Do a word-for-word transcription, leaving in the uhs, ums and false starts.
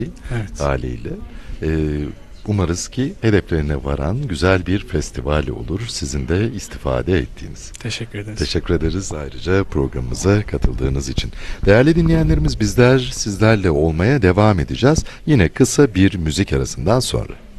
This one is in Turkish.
Evet. haliyle. Ee, umarız ki hedeflerine varan güzel bir festival olur. Sizin de istifade ettiğiniz. Teşekkür ederiz. Teşekkür ederiz ayrıca programımıza katıldığınız için. Değerli dinleyenlerimiz, bizler sizlerle olmaya devam edeceğiz. Yine kısa bir müzik arasından sonra.